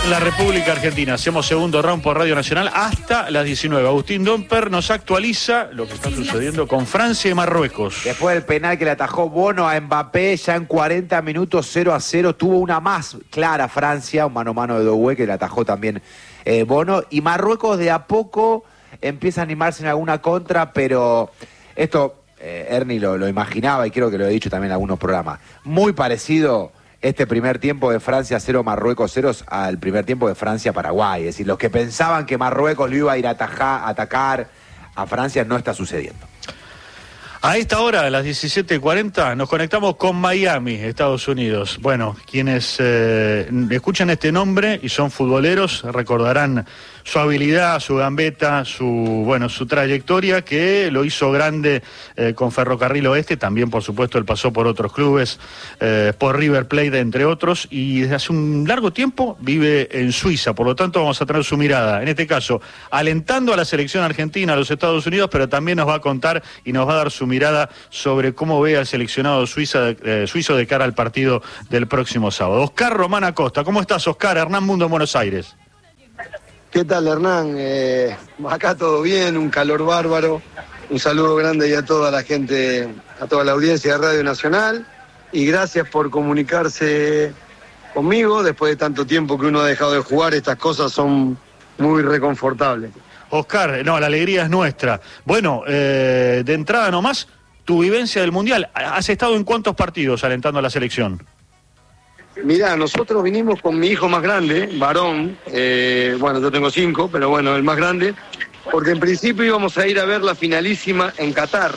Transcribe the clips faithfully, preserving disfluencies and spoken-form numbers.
En la República Argentina hacemos segundo round por Radio Nacional hasta las diecinueve. Agustín Domper nos actualiza lo que está sucediendo con Francia y Marruecos. Después del penal que le atajó Bono a Mbappé, ya en cuarenta minutos cero a cero, tuvo una más clara Francia, un mano a mano de Doué que le atajó también eh, Bono. Y Marruecos de a poco empieza a animarse en alguna contra, pero esto eh, Ernie lo, lo imaginaba y creo que lo he dicho también en algunos programas. Muy parecido este primer tiempo de Francia cero, Marruecos cero al primer tiempo de Francia-Paraguay. Es decir, los que pensaban que Marruecos lo iba a ir a, atajar, a atacar a Francia no está sucediendo. A esta hora, a las diecisiete cuarenta, nos conectamos con Miami, Estados Unidos. Bueno, quienes eh, escuchan este nombre y son futboleros recordarán su habilidad, su gambeta, su bueno, su trayectoria que lo hizo grande eh, con Ferrocarril Oeste. También, por supuesto, él pasó por otros clubes, eh, por River Plate, entre otros, y desde hace un largo tiempo vive en Suiza. Por lo tanto, vamos a tener su mirada, en este caso, alentando a la selección argentina, a los Estados Unidos, pero también nos va a contar y nos va a dar su mirada sobre cómo ve al seleccionado suiza, eh, suizo de cara al partido del próximo sábado. Oscar Román Acosta, ¿cómo estás, Oscar? Hernán Mundo en Buenos Aires. ¿Qué tal, Hernán? Eh, acá todo bien, un calor bárbaro. Un saludo grande y a toda la gente, a toda la audiencia de Radio Nacional. Y gracias por comunicarse conmigo. Después de tanto tiempo que uno ha dejado de jugar, estas cosas son muy reconfortables. Oscar, no, la alegría es nuestra. Bueno, eh, de entrada nomás, tu vivencia del Mundial. ¿Has estado en cuántos partidos alentando a la selección? Mirá, nosotros vinimos con mi hijo más grande, varón, eh, bueno, yo tengo cinco, pero bueno, el más grande, porque en principio íbamos a ir a ver la finalísima en Qatar.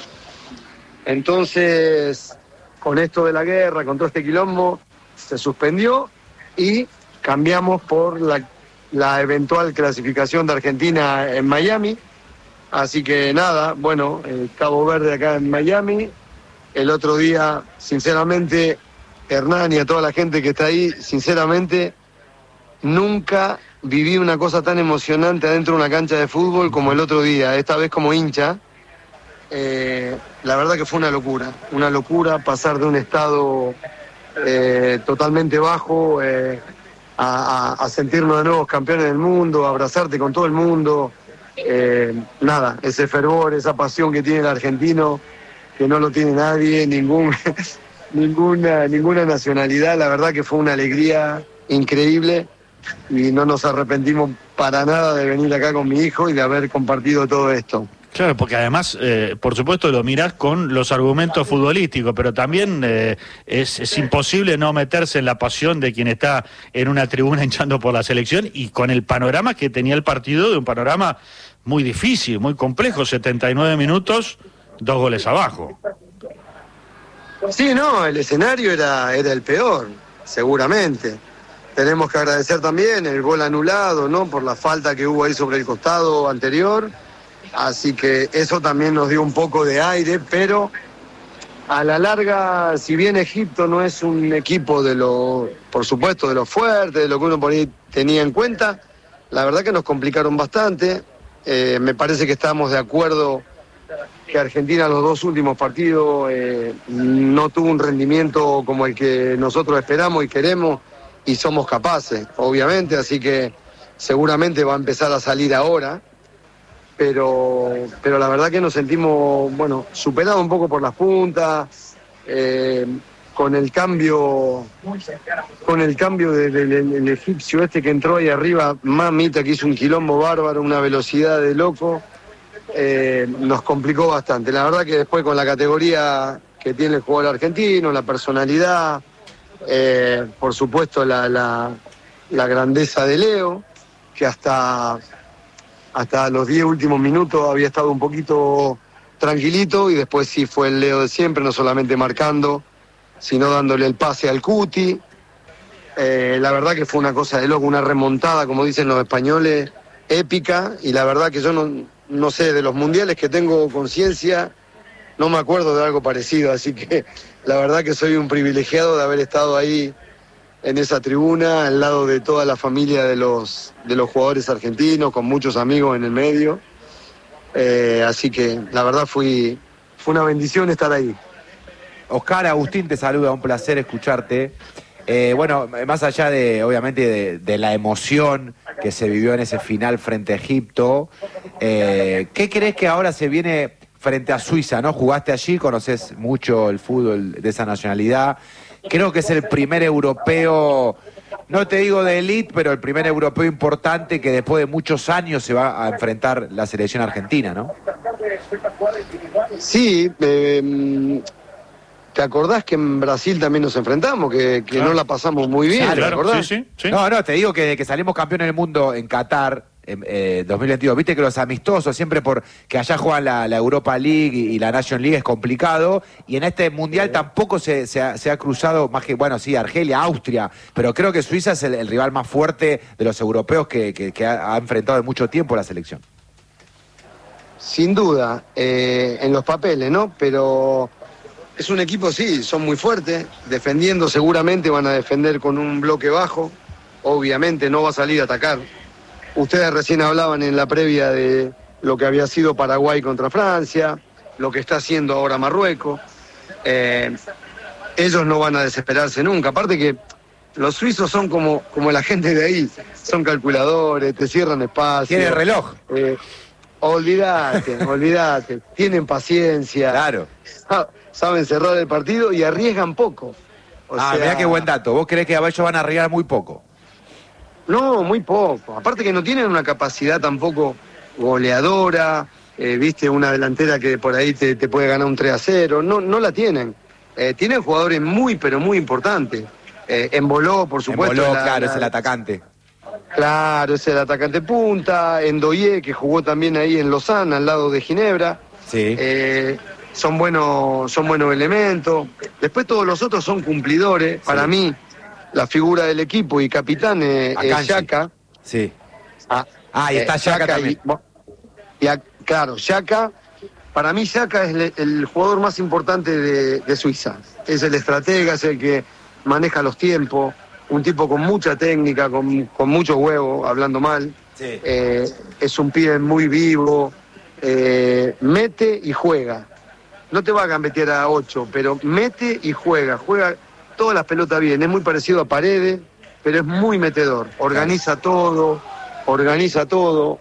Entonces, con esto de la guerra, con todo este quilombo, se suspendió y cambiamos por la, la eventual clasificación de Argentina en Miami. Así que nada, bueno, eh, Cabo Verde acá en Miami. El otro día, sinceramente, Hernán y a toda la gente que está ahí, sinceramente, nunca viví una cosa tan emocionante adentro de una cancha de fútbol como el otro día, esta vez como hincha. Eh, la verdad que fue una locura, una locura pasar de un estado eh, totalmente bajo eh, a, a, a sentirnos de nuevos campeones del mundo, a abrazarte con todo el mundo. Eh, nada, ese fervor, esa pasión que tiene el argentino, que no lo tiene nadie, ningún... Ninguna, ninguna nacionalidad. La verdad que fue una alegría increíble y no nos arrepentimos para nada de venir acá con mi hijo y de haber compartido todo esto. Claro, porque además, eh, por supuesto, lo mirás con los argumentos futbolísticos, pero también eh, es, es imposible no meterse en la pasión de quien está en una tribuna hinchando por la selección y con el panorama que tenía el partido, de un panorama muy difícil, muy complejo, setenta y nueve minutos, dos goles abajo. Sí, no, el escenario era, era el peor, seguramente. Tenemos que agradecer también el gol anulado, ¿no? Por la falta que hubo ahí sobre el costado anterior. Así que eso también nos dio un poco de aire, pero a la larga, si bien Egipto no es un equipo de lo, por supuesto, de lo fuerte, de lo que uno por ahí tenía en cuenta, la verdad que nos complicaron bastante. Eh, me parece que estamos de acuerdo que Argentina los dos últimos partidos eh, no tuvo un rendimiento como el que nosotros esperamos y queremos y somos capaces, obviamente, así que seguramente va a empezar a salir ahora, pero, pero la verdad que nos sentimos, bueno, superados un poco por las puntas, eh, con el cambio, con el cambio del de, de, de, egipcio este que entró ahí arriba, mamita, que hizo un quilombo bárbaro, una velocidad de loco. Eh, nos complicó bastante. La verdad que después con la categoría que tiene el jugador argentino, la personalidad, eh, por supuesto la, la, la grandeza de Leo, que hasta, hasta los diez últimos minutos había estado un poquito tranquilito y después sí fue el Leo de siempre, no solamente marcando, sino dándole el pase al Cuti. Eh, la verdad que fue una cosa de loco, una remontada, como dicen los españoles, épica, y la verdad que yo no... no sé, de los mundiales que tengo conciencia, no me acuerdo de algo parecido, así que la verdad que soy un privilegiado de haber estado ahí en esa tribuna, al lado de toda la familia de los, de los jugadores argentinos, con muchos amigos en el medio, eh, así que la verdad fui, fue una bendición estar ahí. Oscar, Agustín te saluda, un placer escucharte. Eh, bueno, más allá de, obviamente, de, de la emoción que se vivió en ese final frente a Egipto, eh, ¿qué crees que ahora se viene frente a Suiza, ¿no? Jugaste allí, conoces mucho el fútbol de esa nacionalidad. Creo que es el primer europeo, no te digo de élite, pero el primer europeo importante que después de muchos años se va a enfrentar la selección argentina, ¿no? Sí, eh, ¿te acordás que en Brasil también nos enfrentamos? Que, que Claro. no la pasamos muy bien, ¿te Claro, acordás? sí, sí, sí. No, no, te digo que de que salimos campeones del mundo en Qatar, en eh, dos mil veintidós, viste que los amistosos, siempre por que allá juegan la, la Europa League y, y la Nation League es complicado, y en este Mundial tampoco se, se, ha, se ha cruzado, más que, bueno, sí, Argelia, Austria, pero creo que Suiza es el, el rival más fuerte de los europeos que, que, que ha, ha enfrentado en mucho tiempo la selección. Sin duda, eh, en los papeles, ¿no? Pero es un equipo, sí, son muy fuertes, defendiendo seguramente van a defender con un bloque bajo, obviamente no va a salir a atacar. Ustedes recién hablaban en la previa de lo que había sido Paraguay contra Francia, lo que está haciendo ahora Marruecos. Eh, ellos no van a desesperarse nunca, aparte que los suizos son como, como la gente de ahí, son calculadores, te cierran espacio. Tiene reloj. Eh, olvídate, olvídate, tienen paciencia. Claro. sa- Saben cerrar el partido y arriesgan poco. O ah, sea, mirá qué buen dato. ¿Vos creés que ellos van a arriesgar muy poco? No, muy poco. Aparte que no tienen una capacidad tampoco goleadora, eh, viste, una delantera que por ahí te, te puede ganar un tres a cero. No, no la tienen. Eh, tienen jugadores muy, pero muy importantes. Eh, Emboló, por supuesto. Emboló, la- claro, la- es el atacante. Claro, es el atacante punta. Endoye, que jugó también ahí en Lozana, al lado de Ginebra. Sí. Eh, son buenos, son buenos elementos. Después todos los otros son cumplidores. Para mí, la figura del equipo y capitán eh, es Akanji. Xhaka. Sí. Ah, Ah, y está Xhaka también. Y, bo- y a- claro, Xhaka, para mí Xhaka es le- el jugador más importante de, de Suiza. Es el estratega, es el que maneja los tiempos, un tipo con mucha técnica, con, con mucho huevo, hablando mal. Sí. Eh, es un pibe muy vivo, eh, mete y juega. No te va a gambetear a ocho, pero mete y juega, juega todas las pelotas bien. Es muy parecido a Paredes, pero es muy metedor. Organiza todo, organiza todo.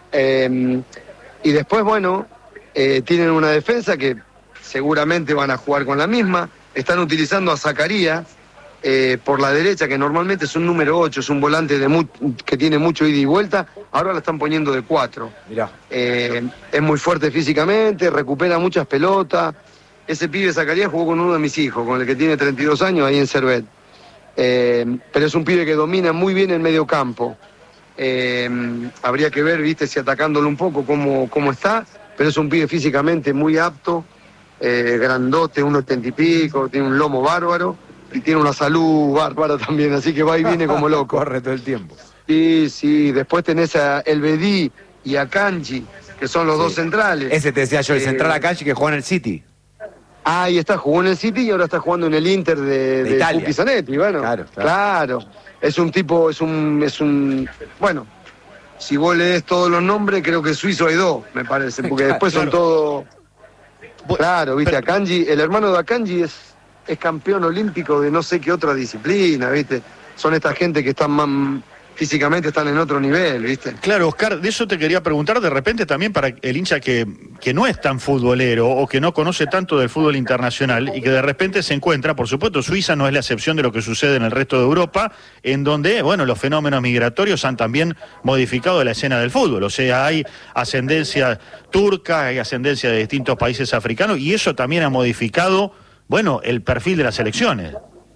Eh, y después, bueno, eh, tienen una defensa que seguramente van a jugar con la misma. Están utilizando a Zacarías eh, por la derecha, que normalmente es un número ocho, es un volante de mu- que tiene mucho ida y vuelta. Ahora lo están poniendo de cuatro. Mirá. Eh, es muy fuerte físicamente, recupera muchas pelotas. Ese pibe Zacarías jugó con uno de mis hijos, con el que tiene treinta y dos años ahí en Servet. Eh, pero es un pibe que domina muy bien el medio campo. Eh, habría que ver, viste, si atacándolo un poco cómo, cómo está, pero es un pibe físicamente muy apto, eh, grandote, uno ochenta y pico, tiene un lomo bárbaro y tiene una salud bárbara también, así que va y viene como loco. Corre todo el tiempo. Sí, sí, después tenés a Elvedí y a Kanji, que son los Sí. dos centrales. Ese te decía yo, el Eh, central Akanji que juega en el City. Ahí está, jugó en el City y ahora está jugando en el Inter de, De de Italia. Pupi Zanetti, bueno. Claro, claro. Claro. Es un tipo, es un, es un, bueno, si vos lees todos los nombres, creo que suizo hay dos, me parece, porque Claro, después son claro. todos, Bu- claro, viste, pero- Akanji, el hermano de Akanji es, es campeón olímpico de no sé qué otra disciplina, viste. Son esta gente que están más, físicamente están en otro nivel, viste. Claro, Oscar, de eso te quería preguntar de repente también para el hincha que, que no es tan futbolero o que no conoce tanto del fútbol internacional y que de repente se encuentra, por supuesto, Suiza no es la excepción de lo que sucede en el resto de Europa, en donde, bueno, los fenómenos migratorios han también modificado la escena del fútbol, o sea, hay ascendencia turca, hay ascendencia de distintos países africanos y eso también ha modificado, bueno, el perfil de las selecciones.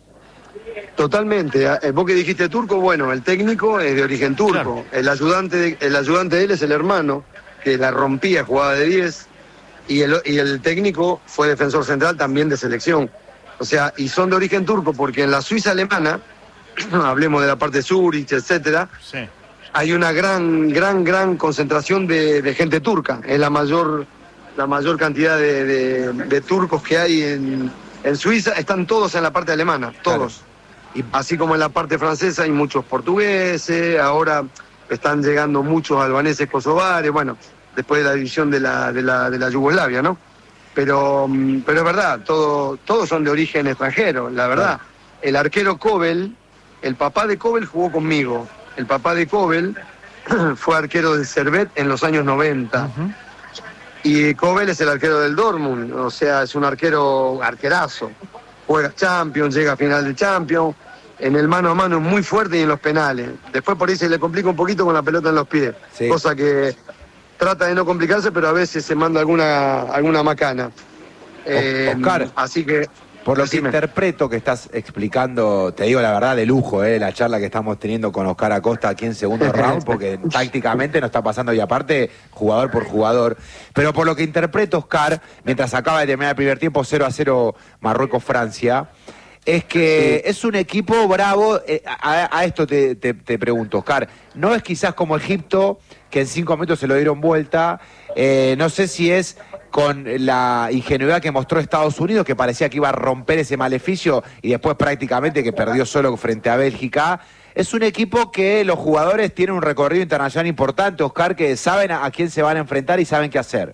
Totalmente. Eh, Vos que dijiste turco, bueno, el técnico es de origen turco. Claro. El ayudante de, el ayudante de él es el hermano, que la rompía, jugaba de diez. Y el, y el técnico fue defensor central también de selección. O sea, y son de origen turco porque en la Suiza alemana, hablemos de la parte Zurich, etcétera, Sí. hay una gran, gran, gran concentración de, de gente turca. Es la mayor, la mayor cantidad de, de- de turcos que hay en, en Suiza. Están todos en la parte alemana, todos. Y- Así como en la parte francesa hay muchos portugueses, ahora están llegando muchos albaneses kosovares, bueno, después de la división de la, de la, de la Yugoslavia, ¿no? Pero, mm, pero es verdad, todo, todos son de origen extranjero, la verdad. el arquero Cobel, el papá de Cobel jugó conmigo. El papá de Cobel fue arquero del Servette en los años noventa. Uh-huh. Y Cobel es el arquero del Dortmund, o sea, es un arquero arquerazo. Juega Champions, llega a final de Champions, en el mano a mano es muy fuerte y en los penales. Después por ahí se le complica un poquito con la pelota en los pies, sí. Cosa que trata de no complicarse, pero a veces se manda alguna, alguna macana. Eh, Oscar, así que... Por lo decime. que interpreto que estás explicando, te digo la verdad, de lujo, eh, la charla que estamos teniendo con Oscar Acosta aquí en segundo round, porque tácticamente no está pasando y aparte, jugador por jugador. Pero por lo que interpreto, Oscar, mientras acaba de terminar el primer tiempo, cero a cero Marruecos-Francia, es que sí. Es un equipo bravo. Eh, a, a esto te, te, te pregunto, Oscar, ¿no es quizás como Egipto, que en cinco minutos se lo dieron vuelta? Eh, no sé si es con la ingenuidad que mostró Estados Unidos, que parecía que iba a romper ese maleficio y después prácticamente que perdió solo frente a Bélgica. Es un equipo que los jugadores tienen un recorrido internacional importante, Oscar, que saben a, a quién se van a enfrentar y saben qué hacer.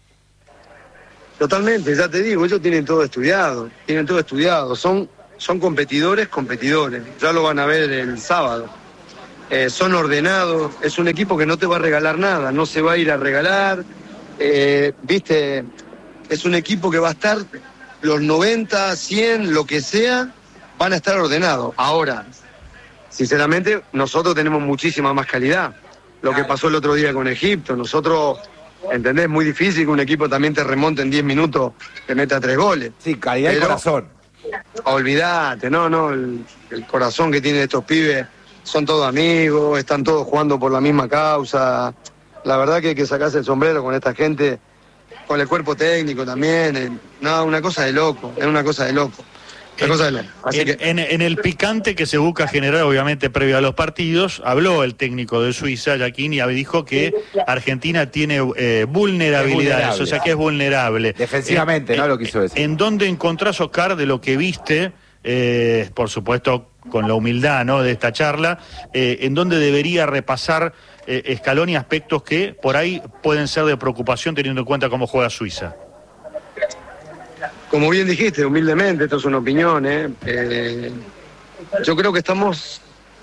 Totalmente, ya te digo, ellos tienen todo estudiado, tienen todo estudiado, son, son competidores, competidores, ya lo van a ver el sábado. Eh, son ordenados, es un equipo que no te va a regalar nada, no se va a ir a regalar. Eh, viste, es un equipo que va a estar los noventa, cien, lo que sea, van a estar ordenados. Ahora, sinceramente, nosotros tenemos muchísima más calidad. Lo que pasó el otro día con Egipto, nosotros, ¿entendés? Es muy difícil que un equipo también te remonte en diez minutos, te meta tres goles. Sí, calidad y corazón. Olvídate, no, no, el, el corazón que tienen estos pibes, son todos amigos, están todos jugando por la misma causa. La verdad que hay que sacarse el sombrero con esta gente, con el cuerpo técnico también. Eh, no, una cosa de loco, es una cosa de loco. Una en, cosa de loco. Así en, que... en, en el picante que se busca generar, obviamente, previo a los partidos, habló el técnico de Suiza, Yaquini, y dijo que Argentina tiene eh, vulnerabilidades, o sea que es vulnerable. Defensivamente, eh, ¿no? Eh, Lo quiso decir. ¿En dónde encontrás, Oscar, de lo que viste, eh, por supuesto, con la humildad, ¿no?, de esta charla, eh, en dónde debería repasar eh, Scaloni aspectos que por ahí pueden ser de preocupación teniendo en cuenta cómo juega Suiza? Como bien dijiste, humildemente, esto es una opinión, ¿eh? Eh, yo creo que estamos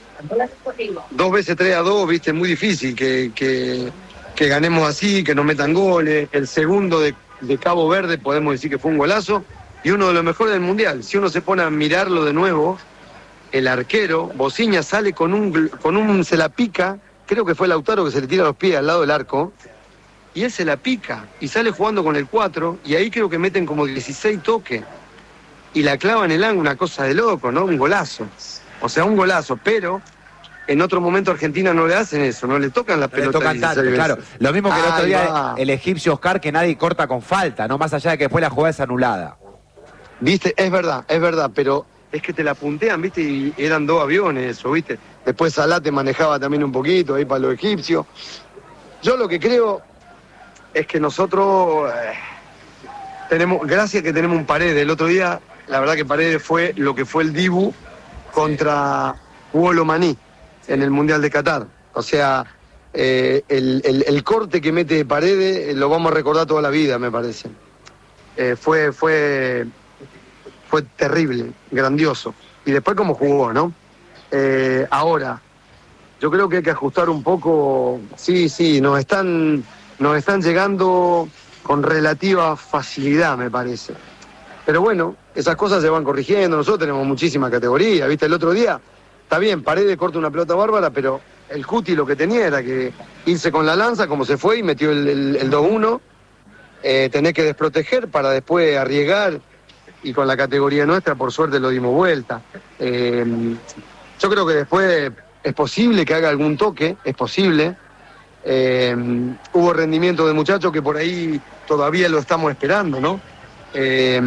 dos veces tres a dos, viste, muy difícil que, que, que ganemos así, que nos metan goles. El segundo de, de Cabo Verde podemos decir que fue un golazo y uno de los mejores del Mundial. Si uno se pone a mirarlo de nuevo, el arquero, Bociña, sale con un, con un, se la pica, creo que fue Lautaro que se le tira los pies al lado del arco, y él se la pica, y sale jugando con el cuatro, y ahí creo que meten como dieciséis toques, y la clava en el ángulo, una cosa de loco, ¿no? Un golazo. O sea, un golazo, pero en otro momento Argentina no le hacen eso, no le tocan las pelotas. Le tocan tanto, claro. Lo mismo que el otro día el egipcio Oscar, que nadie corta con falta, no más allá de que después la jugada es anulada. Viste, es verdad, es verdad, pero es que te la puntean, viste, y eran dos aviones eso, viste. Después Salah te manejaba también un poquito ahí para los egipcios. Yo lo que creo es que nosotros eh, tenemos, gracias que tenemos un Paredes. El otro día, la verdad que Paredes fue lo que fue el Dibu contra Hugo Lomaní en el Mundial de Qatar. O sea, eh, el, el, el corte que mete Paredes lo vamos a recordar toda la vida, me parece. Eh, fue, fue, fue terrible, grandioso. Y después cómo jugó, ¿no? Eh, ahora, yo creo que hay que ajustar un poco. Sí, sí, nos están... Nos están llegando con relativa facilidad, me parece. Pero bueno, esas cosas se van corrigiendo. Nosotros tenemos muchísima categoría, ¿viste? El otro día, está bien, Paredes corta una pelota bárbara, pero el Cuti lo que tenía era que irse con la lanza, como se fue, y metió el, el, el dos uno. Eh, tenés que desproteger para después arriesgar, y con la categoría nuestra, por suerte, lo dimos vuelta. Eh, yo creo que después es posible que haga algún toque, es posible. Eh, hubo rendimiento de muchachos que por ahí todavía lo estamos esperando, ¿no? Eh,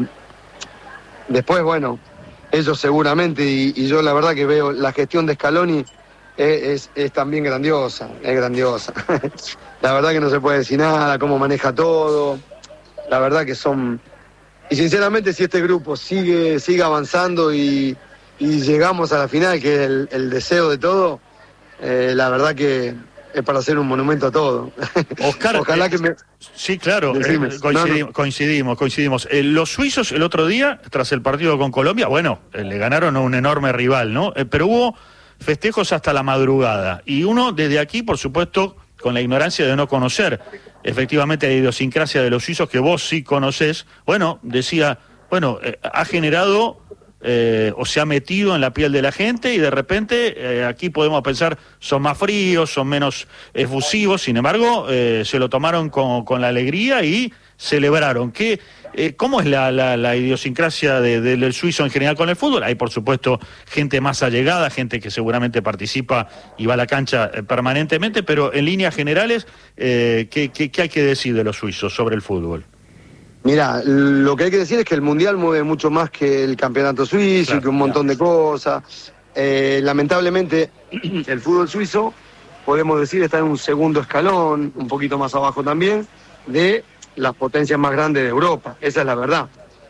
después, bueno, ellos seguramente, y, y yo la verdad que veo la gestión de Scaloni es, es, es también grandiosa, es grandiosa. La verdad que no se puede decir nada, cómo maneja todo, la verdad que son... Y sinceramente, si este grupo sigue, sigue avanzando y, y llegamos a la final, que es el, el deseo de todo, eh, la verdad que es para hacer un monumento a todo. Oscar, ojalá eh, que me... Sí, claro, eh, coincidimos, no, no. coincidimos, coincidimos. Eh, los suizos el otro día, tras el partido con Colombia, bueno, eh, le ganaron a un enorme rival, ¿no? Eh, pero hubo festejos hasta la madrugada. Y uno, desde aquí, por supuesto, con la ignorancia de no conocer efectivamente la idiosincrasia de los suizos, que vos sí conocés, bueno, decía, bueno, eh, ha generado... Eh, o se ha metido en la piel de la gente y de repente eh, aquí podemos pensar son más fríos, son menos efusivos, sin embargo eh, se lo tomaron con, con la alegría y celebraron. ¿Qué, eh, ¿Cómo es la, la, la idiosincrasia de, de, del suizo en general con el fútbol? Hay por supuesto gente más allegada, gente que seguramente participa y va a la cancha eh, permanentemente, pero en líneas generales eh, ¿qué, qué, ¿qué hay que decir de los suizos sobre el fútbol? Mira, lo que hay que decir es que el Mundial mueve mucho más que el campeonato suizo, claro, y que un montón claro. de cosas. Eh, lamentablemente, el fútbol suizo, podemos decir, está en un segundo escalón, un poquito más abajo también, de las potencias más grandes de Europa. Esa es la verdad.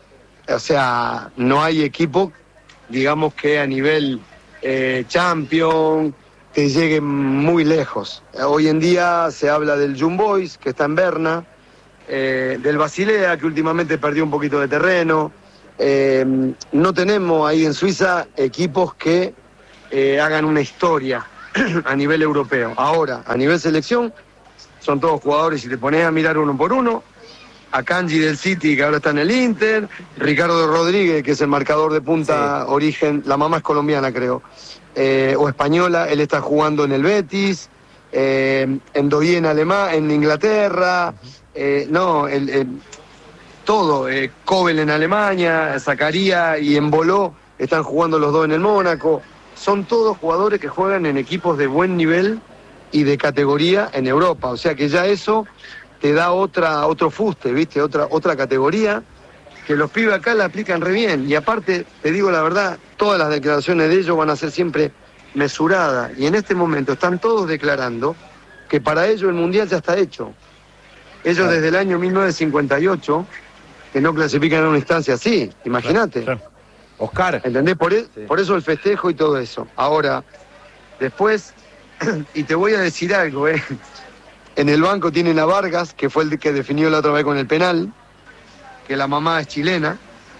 O sea, no hay equipo, digamos, que a nivel eh, Champions te llegue muy lejos. Hoy en día se habla del Young Boys, que está en Berna, Eh, del Basilea, que últimamente perdió un poquito de terreno. Eh, no tenemos ahí en Suiza equipos que eh, hagan una historia a nivel europeo. Ahora, a nivel selección, son todos jugadores, si te pones a mirar uno por uno, a Kanji del City, que ahora está en el Inter, Ricardo Rodríguez, que es el marcador de punta, sí. origen, la mamá es colombiana, creo, eh, o española, él está jugando en el Betis, eh, en Doí en Alemania, en Inglaterra, Eh, no, el, el, todo, eh, Kobel en Alemania, Zakaria y Emboló están jugando los dos en el Mónaco. Son todos jugadores que juegan en equipos de buen nivel y de categoría en Europa. O sea que ya eso te da otra otro fuste, ¿viste? Otra, otra categoría que los pibes acá la aplican re bien. Y aparte, te digo la verdad, todas las declaraciones de ellos van a ser siempre mesuradas. Y en este momento están todos declarando que para ellos el Mundial ya está hecho. Ellos claro. desde el año mil novecientos cincuenta y ocho que no clasifican a una instancia así, imagínate. Claro, claro. Oscar. ¿Entendés? Por, e- sí. por eso el festejo y todo eso. Ahora, después, y te voy a decir algo, ¿eh? En el banco tienen a Vargas, que fue el que definió la otra vez con el penal, que la mamá es chilena,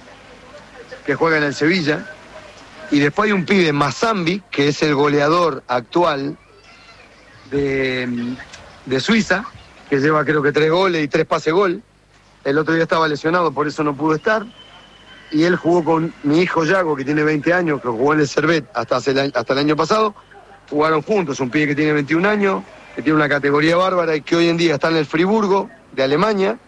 que juega en el Sevilla, y después hay un pibe, Mazambi, que es el goleador actual de, de Suiza, que lleva creo que tres goles y tres pases gol. El otro día estaba lesionado, por eso no pudo estar. Y él jugó con mi hijo Yago, que tiene veinte años, que jugó en el Servet hasta, hace el, hasta el año pasado. Jugaron juntos, un pibe que tiene veintiún años, que tiene una categoría bárbara y que hoy en día está en el Friburgo de Alemania,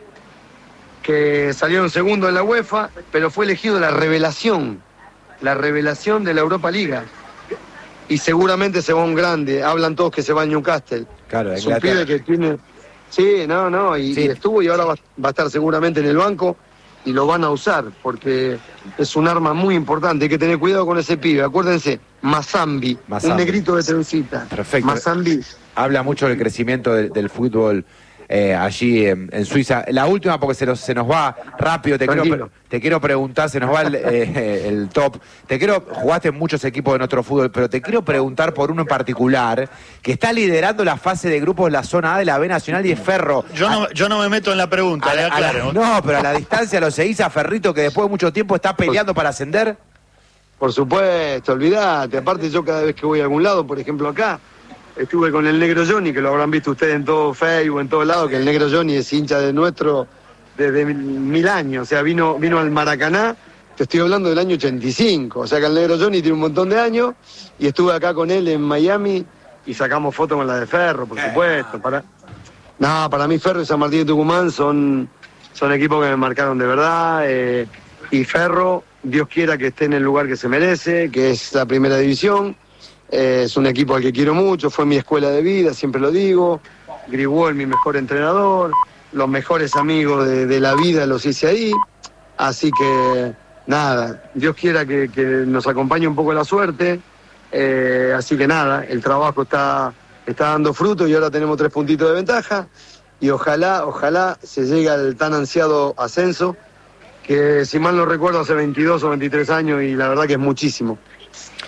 que salieron segundo en la UEFA, pero fue elegido la revelación, la revelación de la Europa Liga. Y seguramente se va un grande. Hablan todos que se va a Newcastle. Claro, es un pibe que tiene... Sí, no, no, y, sí. y estuvo y ahora va, va a estar seguramente en el banco y lo van a usar porque es un arma muy importante. Hay que tener cuidado con ese pibe. Acuérdense, Mazambi, Mazambi. un negrito de trencita. Perfecto. Mazambi. Habla mucho del crecimiento del, del fútbol eh, allí en, en Suiza. La última, porque se nos, se nos va rápido, te quiero, te quiero preguntar, se nos va el, eh, el top. Te quiero, jugaste en muchos equipos de nuestro fútbol, pero te quiero preguntar por uno en particular, que está liderando la fase de grupos de la zona A de la B Nacional y es Ferro. Yo no, yo no me meto en la pregunta, a la, a la, no, pero a la distancia lo seguís a Ferrito, que después de mucho tiempo está peleando para ascender. Por supuesto, olvidate. Aparte yo cada vez que voy a algún lado, por ejemplo acá, estuve con el Negro Johnny, que lo habrán visto ustedes en todo Facebook, en todos lados, que el Negro Johnny es hincha de nuestro desde mil años. O sea, vino, vino al Maracaná, te estoy hablando del año ochenta y cinco. O sea que el Negro Johnny tiene un montón de años y estuve acá con él en Miami y sacamos fotos con la de Ferro, por supuesto. Para... No, para mí Ferro y San Martín de Tucumán son, son equipos que me marcaron de verdad. Eh, y Ferro, Dios quiera que esté en el lugar que se merece, que es la primera división. Eh, es un equipo al que quiero mucho, fue mi escuela de vida, siempre lo digo. Grigol, mi mejor entrenador, los mejores amigos de, de la vida los hice ahí. Así que, nada, Dios quiera que, que nos acompañe un poco la suerte. Eh, así que nada, el trabajo está, está dando fruto y ahora tenemos tres puntitos de ventaja. Y ojalá, ojalá se llegue al tan ansiado ascenso, que si mal no recuerdo hace veintidós o veintitrés años y la verdad que es muchísimo.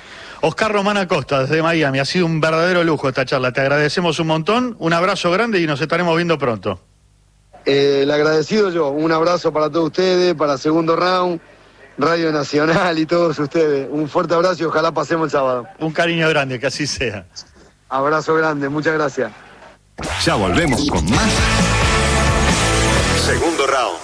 Oscar Román Acosta, desde Miami. Ha sido un verdadero lujo esta charla. Te agradecemos un montón, un abrazo grande y nos estaremos viendo pronto. Eh, el agradecido yo, un abrazo para todos ustedes, para Segundo Round, Radio Nacional y todos ustedes. Un fuerte abrazo y ojalá pasemos el sábado. Un cariño grande, que así sea. Abrazo grande, muchas gracias. Ya volvemos con más Segundo Round.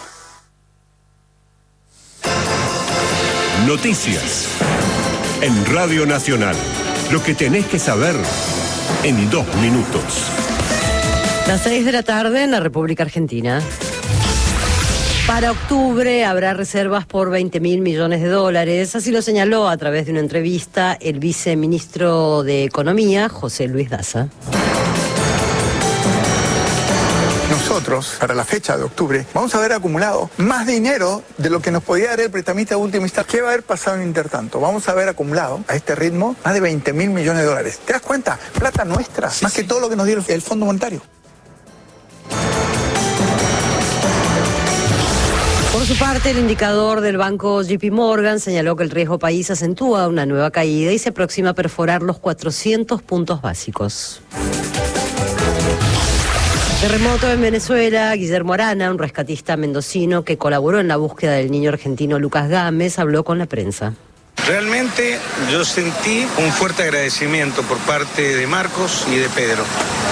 Noticias en Radio Nacional. Lo que tenés que saber en dos minutos. Las seis de la tarde en la República Argentina. Para octubre habrá reservas por veinte mil millones de dólares. Así lo señaló a través de una entrevista el viceministro de Economía, José Luis Daza. Nosotros, para la fecha de octubre, vamos a haber acumulado más dinero de lo que nos podía dar el prestamista de última instancia. ¿Qué va a haber pasado en intertanto? Vamos a haber acumulado a este ritmo más de veinte mil millones de dólares. ¿Te das cuenta? Plata nuestra, sí, más sí. que todo lo que nos dio el, el Fondo Monetario. Por su parte, el indicador del banco J P Morgan señaló que el riesgo país acentúa una nueva caída y se aproxima a perforar los cuatrocientos puntos básicos. Terremoto en Venezuela. Guillermo Arana, un rescatista mendocino que colaboró en la búsqueda del niño argentino Lucas Gámez, habló con la prensa. Realmente yo sentí un fuerte agradecimiento por parte de Marcos y de Pedro.